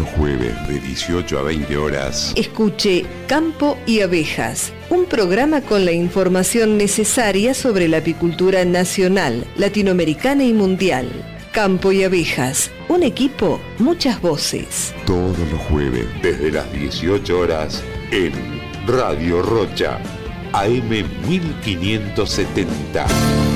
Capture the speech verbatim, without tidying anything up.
los jueves de dieciocho a veinte horas. Escuche Campo y Abejas, un programa con la información necesaria sobre la apicultura nacional, latinoamericana y mundial. Campo y Abejas, un equipo, muchas voces. Todos los jueves desde las dieciocho horas en Radio Rocha, A M mil quinientos setenta.